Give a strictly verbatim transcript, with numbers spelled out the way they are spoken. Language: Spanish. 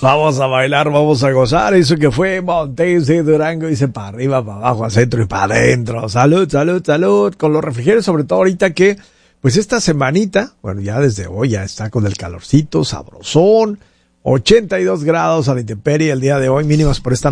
Vamos a bailar, vamos a gozar. Eso que fue Montes de Durango, dice para arriba, para abajo, al centro y para adentro. Salud, salud, salud. Con los refrigerios, sobre todo ahorita que, pues esta semanita, bueno, ya desde hoy ya está con el calorcito, sabrosón. ochenta y dos grados a la intemperie el día de hoy, mínimas por esta